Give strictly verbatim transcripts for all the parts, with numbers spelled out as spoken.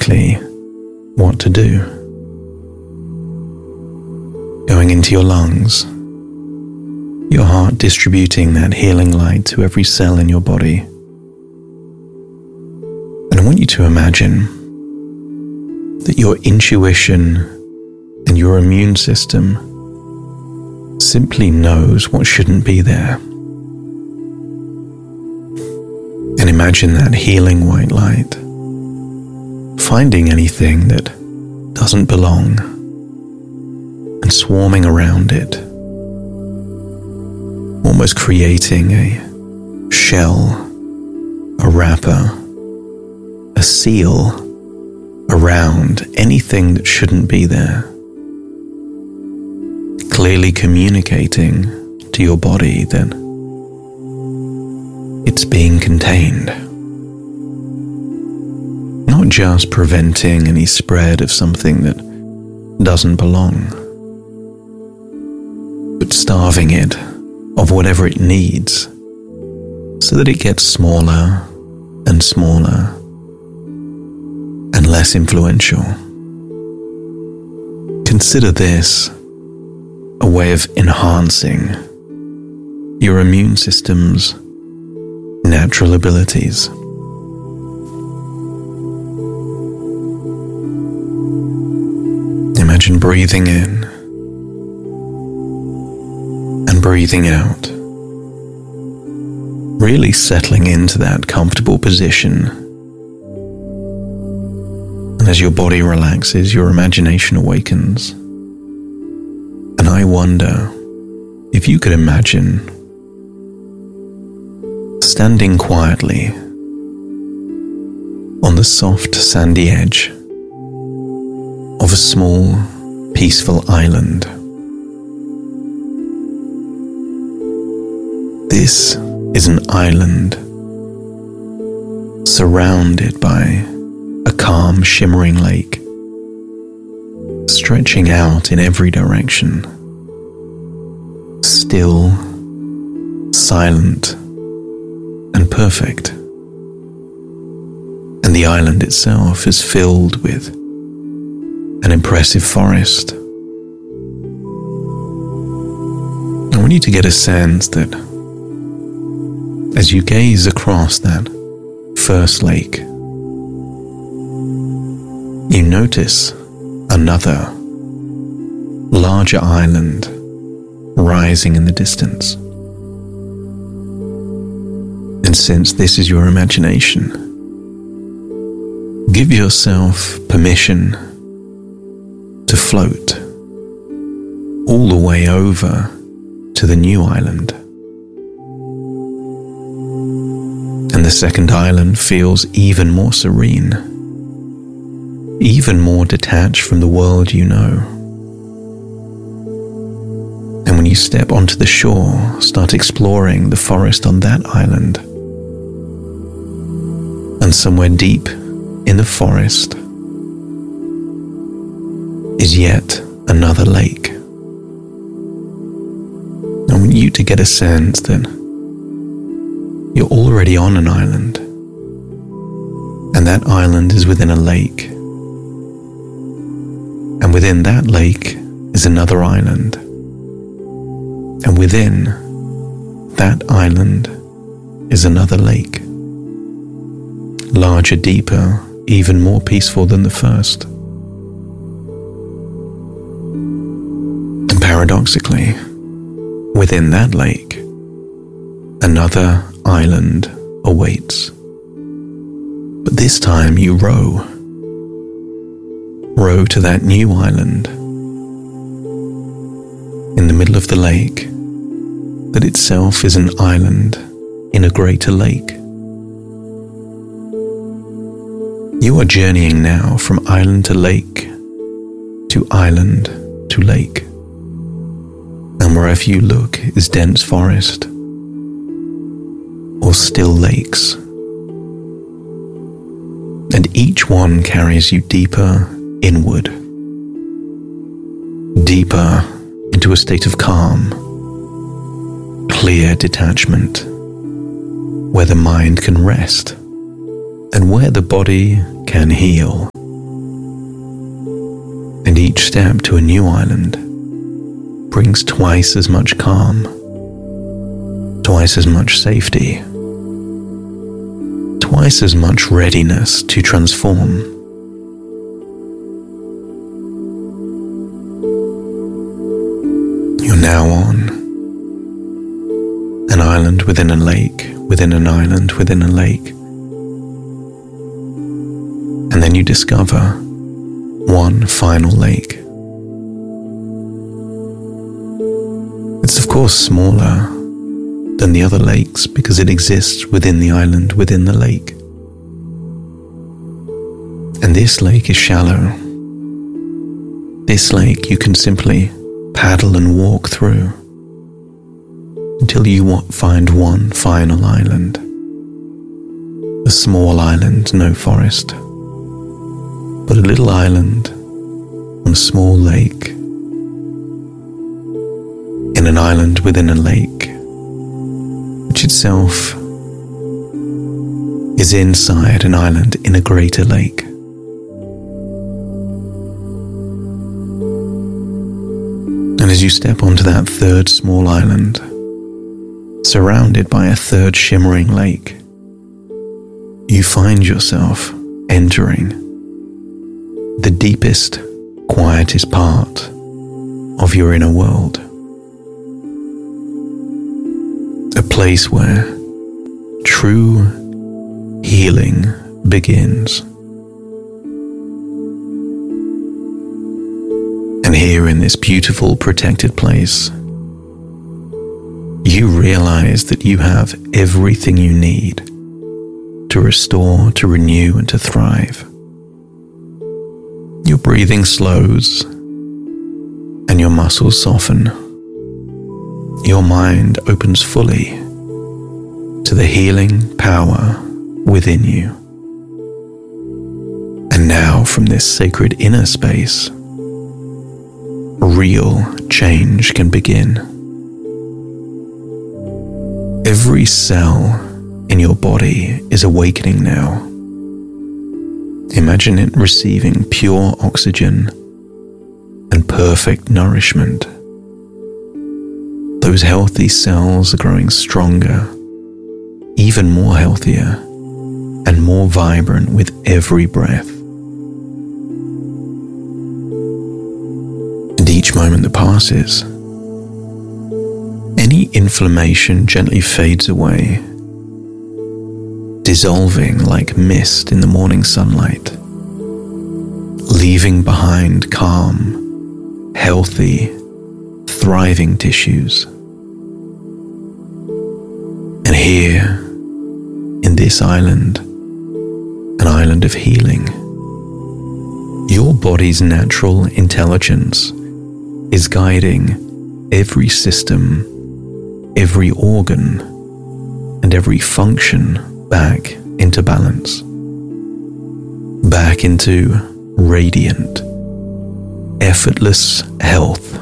exactly what to do. Going into your lungs, your heart distributing that healing light to every cell in your body. And I want you to imagine that your intuition and your immune system simply knows what shouldn't be there. And imagine that healing white light finding anything that doesn't belong and swarming around it, almost creating a shell, a wrapper, a seal around anything that shouldn't be there, clearly communicating to your body that it's being contained. Not just preventing any spread of something that doesn't belong, but starving it of whatever it needs so that it gets smaller and smaller and less influential. Consider this a way of enhancing your immune system's natural abilities. Imagine breathing in and breathing out, really settling into that comfortable position. And as your body relaxes, your imagination awakens. And I wonder if you could imagine standing quietly on the soft sandy edge of a small, peaceful island. This is an island surrounded by a calm, shimmering lake, stretching out in every direction, still, silent, and perfect. And the island itself is filled with an impressive forest. I want you to get a sense that as you gaze across that first lake, you notice another, larger island rising in the distance. And since this is your imagination, give yourself permission to float all the way over to the new island. And the second island feels even more serene, even more detached from the world you know. And when you step onto the shore, start exploring the forest on that island. And somewhere deep in the forest is yet another lake. I want you to get a sense that you're already on an island, and that island is within a lake, and within that lake is another island, and within that island is another lake, larger, deeper, even more peaceful than the first. And paradoxically, within that lake, another island awaits. But this time you row. Row to that new island in the middle of the lake that itself is an island in a greater lake. You are journeying now from island to lake, to island to lake. And wherever you look is dense forest or still lakes. And each one carries you deeper inward, deeper into a state of calm, clear detachment, where the mind can rest and where the body can heal. each step to a new island brings twice as much calm, twice as much safety, twice as much readiness to transform. You're now on an island within a lake, within an island within a lake. And then you discover one final lake. It's of course smaller than the other lakes because it exists within the island within the lake. And this lake is shallow. This lake you can simply paddle and walk through until you find one final island. A small island, no forest, but a little island on a small lake, in an island within a lake, which itself is inside an island in a greater lake. And as you step onto that third small island, surrounded by a third shimmering lake, you find yourself entering the deepest, quietest part of your inner world. A place where true healing begins. And here in this beautiful, protected place, you realize that you have everything you need to restore, to renew, and to thrive. Your breathing slows and your muscles soften. Your mind opens fully to the healing power within you. And now from this sacred inner space, real change can begin. Every cell in your body is awakening now. Imagine it receiving pure oxygen and perfect nourishment. Those healthy cells are growing stronger, even more healthier, and more vibrant with every breath. And each moment that passes, any inflammation gently fades away, dissolving like mist in the morning sunlight, leaving behind calm, healthy, thriving tissues. And here, in this island, an island of healing, your body's natural intelligence is guiding every system, every organ, and every function back into balance, back into radiant, effortless health.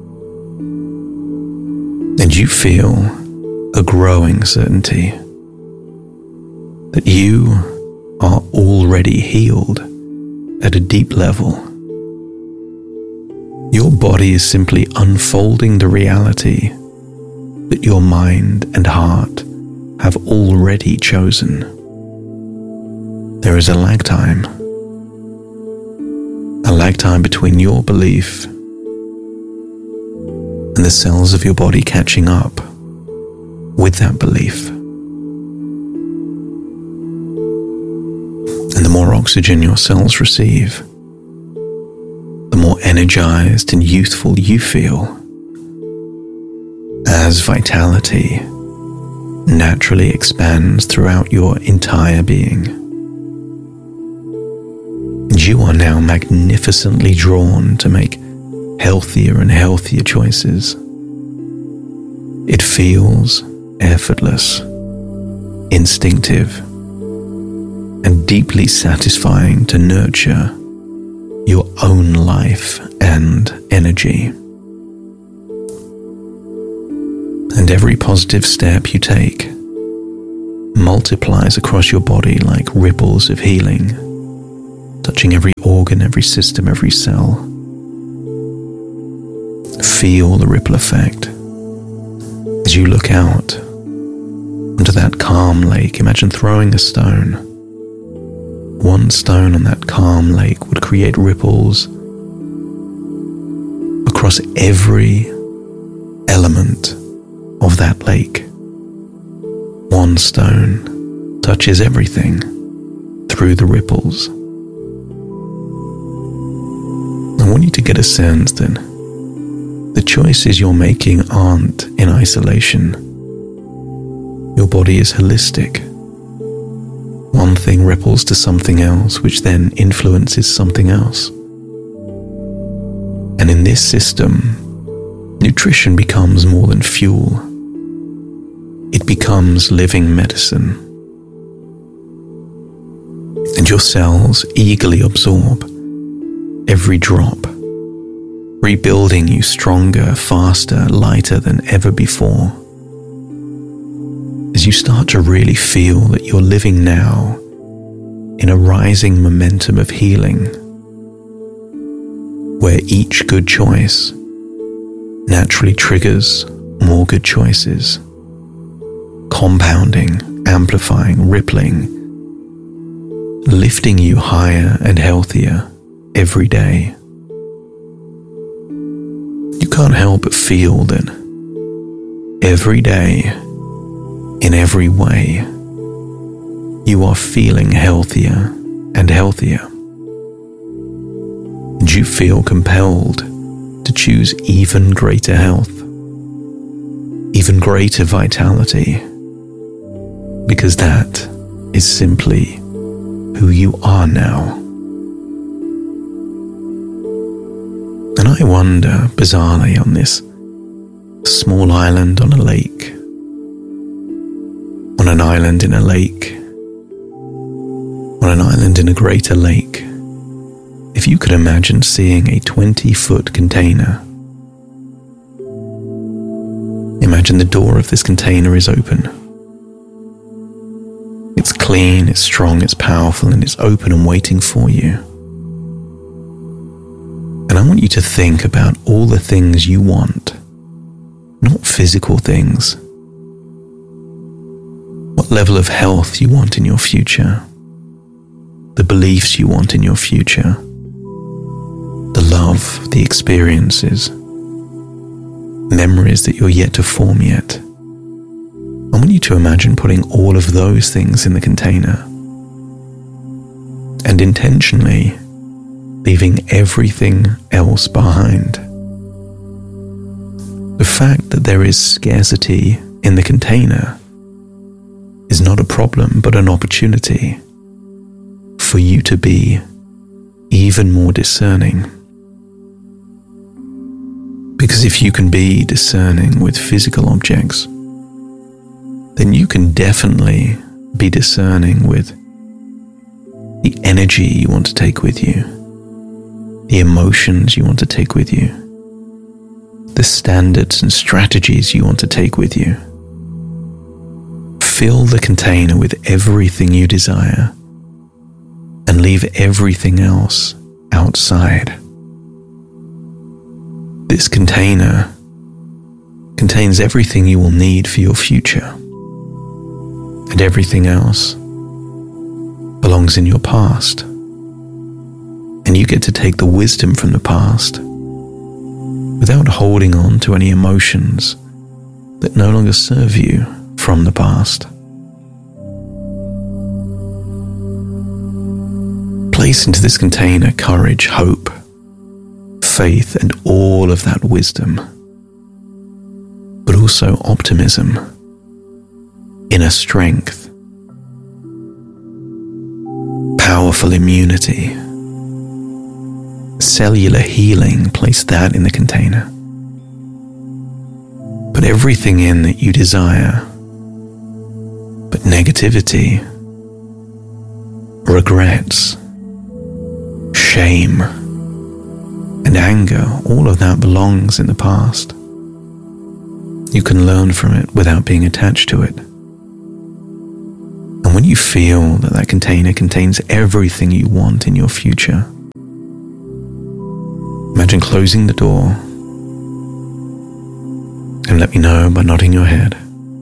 And you feel a growing certainty that you are already healed at a deep level. Your body is simply unfolding the reality that your mind and heart have already chosen. There is a lag time, a lag time between your belief and the cells of your body catching up with that belief. And the more oxygen your cells receive, the more energized and youthful you feel, as vitality naturally expands throughout your entire being. And you are now magnificently drawn to make healthier and healthier choices. It feels effortless, instinctive, and deeply satisfying to nurture your own life and energy. And every positive step you take multiplies across your body like ripples of healing, touching every organ, every system, every cell, feel the ripple effect. As you look out onto that calm lake, imagine throwing a stone. One stone on that calm lake would create ripples across every element of that lake. One stone touches everything through the ripples. I want you to get a sense that the choices you're making aren't in isolation. Your body is holistic. One thing ripples to something else, which then influences something else. And in this system, nutrition becomes more than fuel. It becomes living medicine. And your cells eagerly absorb every drop, rebuilding you stronger, faster, lighter than ever before. As you start to really feel that you're living now in a rising momentum of healing, where each good choice naturally triggers more good choices, compounding, amplifying, rippling, lifting you higher and healthier every day. You can't help but feel that every day, in every way, you are feeling healthier and healthier. And you feel compelled to choose even greater health, even greater vitality, because that is simply who you are now. And I wonder, bizarrely, on this small island on a lake, on an island in a lake, on an island in a greater lake, if you could imagine seeing a twenty-foot container. Imagine the door of this container is open. It's clean, it's strong, it's powerful, and it's open and waiting for you. And I want you to think about all the things you want, not physical things. What level of health you want in your future, the beliefs you want in your future, the love, the experiences, memories that you're yet to form yet. I want you to imagine putting all of those things in the container and intentionally leaving everything else behind. The fact that there is scarcity in the container is not a problem, but an opportunity for you to be even more discerning. Because if you can be discerning with physical objects, then you can definitely be discerning with the energy you want to take with you, the emotions you want to take with you, the standards and strategies you want to take with you. Fill the container with everything you desire and leave everything else outside. This container contains everything you will need for your future, and everything else belongs in your past. And you get to take the wisdom from the past without holding on to any emotions that no longer serve you from the past. Place into this container courage, hope, faith, and all of that wisdom, but also optimism, inner strength, powerful immunity, cellular healing. Place that in the container. Put everything in that you desire, but negativity, regrets, shame, and anger, all of that belongs in the past. You can learn from it without being attached to it. And when you feel that that container contains everything you want in your future, imagine closing the door And let me know by nodding your head.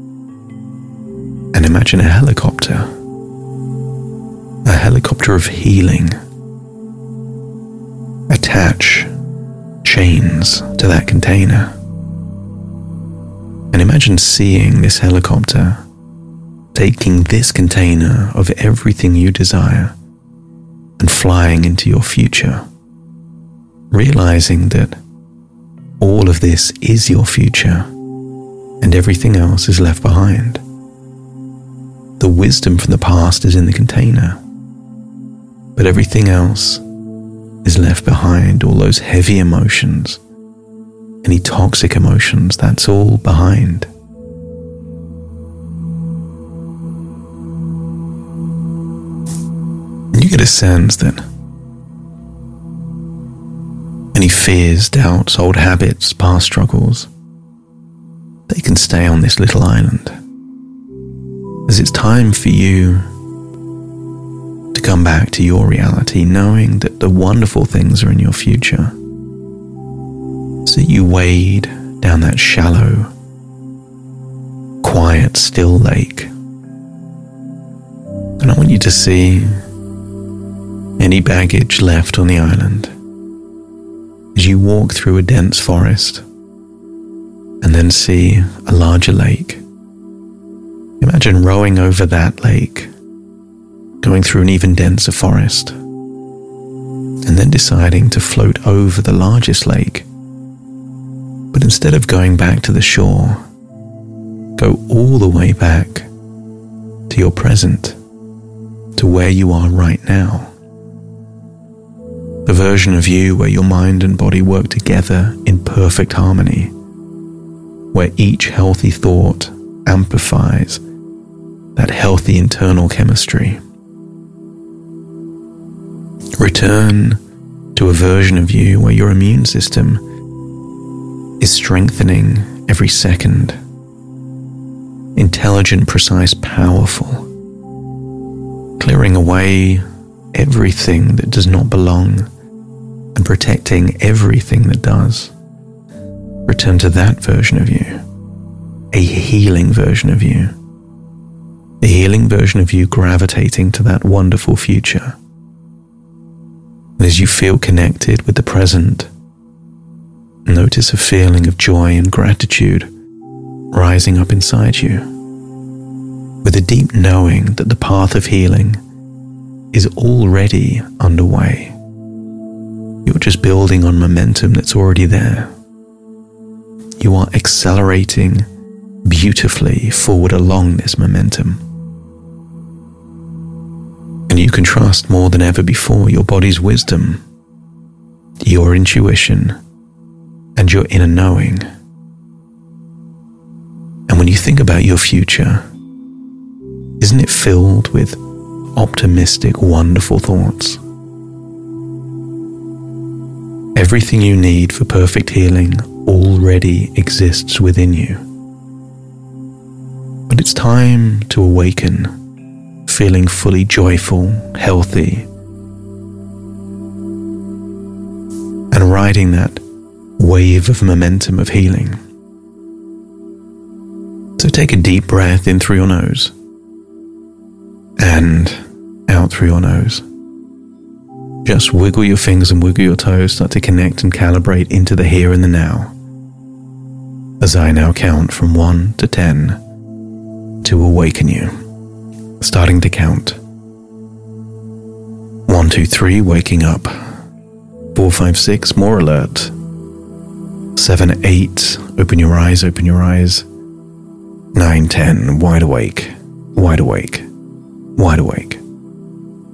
And imagine a helicopter. A helicopter of healing. Attach chains to that container. And imagine seeing this helicopter taking this container of everything you desire and flying into your future, realizing that all of this is your future and everything else is left behind. The wisdom from the past is in the container, but everything else is left behind. All those heavy emotions, any toxic emotions, that's all behind. And you get a sense that any fears, doubts, old habits, past struggles, they can stay on this little island, as it's time for you to come back to your reality, knowing that the wonderful things are in your future. So you wade down that shallow, quiet, still lake. And I want you to see any baggage left on the island as you walk through a dense forest and then see a larger lake. Imagine rowing over that lake, going through an even denser forest, and then deciding to float over the largest lake. But instead of going back to the shore, go all the way back to your present, to where you are right now. The version of you where your mind and body work together in perfect harmony, where each healthy thought amplifies that healthy internal chemistry. Return to a version of you where your immune system is strengthening every second. Intelligent, precise, powerful. Clearing away everything that does not belong and protecting everything that does. Return to that version of you. A healing version of you. A healing version of you gravitating to that wonderful future. And as you feel connected with the present, notice a feeling of joy and gratitude rising up inside you, with a deep knowing that the path of healing is already underway. You're just building on momentum that's already there. You are accelerating beautifully forward along this momentum. And you can trust more than ever before your body's wisdom, your intuition, and your inner knowing. And when you think about your future, isn't it filled with optimistic, wonderful thoughts? Everything you need for perfect healing already exists within you. But it's time to awaken, feeling fully joyful, healthy, and riding that wave of momentum of healing. So take a deep breath in through your nose and out through your nose. Just wiggle your fingers and wiggle your toes, start to connect and calibrate into the here and the now. As I now count from one to ten to awaken you. Starting to count. One, two, three, waking up. Four, five, six, more alert. Seven, eight, open your eyes, open your eyes. Nine, ten, wide awake, wide awake, wide awake.